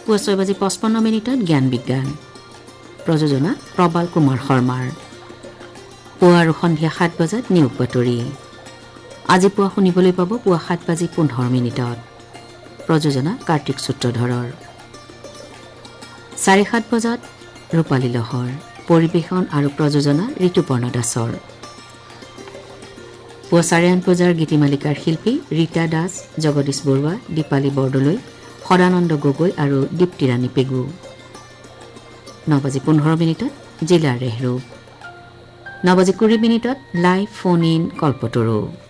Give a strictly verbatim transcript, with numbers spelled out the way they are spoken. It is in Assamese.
পুৱা ছয় বাজি পঁচপন্ন মিনিটত জ্ঞান বিজ্ঞান প্ৰযোজনা প্ৰবাল কুমাৰ শৰ্মাৰ পুৱা আৰু সন্ধিয়া সাত বজাত নিয়োগ বাতৰি আজি পুৱা শুনিবলৈ পাব পুৱা সাত বাজি পোন্ধৰ মিনিটত প্ৰযোজনা কাৰ্তিক সূত্ৰধৰৰ চাৰে সাত বজাত ৰূপালী লহৰ পৰিবেশন আৰু প্ৰযোজনা ঋতুপৰ্ণ দাসৰ পুৱা চাৰে আঠ বজাৰ গীতিমালিকাৰ শিল্পী ৰীতা দাস জগদীশ বৰুৱা দীপালী বৰদলৈ সদানন্দ গগৈ আৰু দীপ্তিৰাণী পেগু ন বাজি পোন্ধৰ মিনিটত জিলাৰ ৰেহৰু ন বাজি কুৰি মিনিটত লাইভ ফোন ইন কল্পতৰু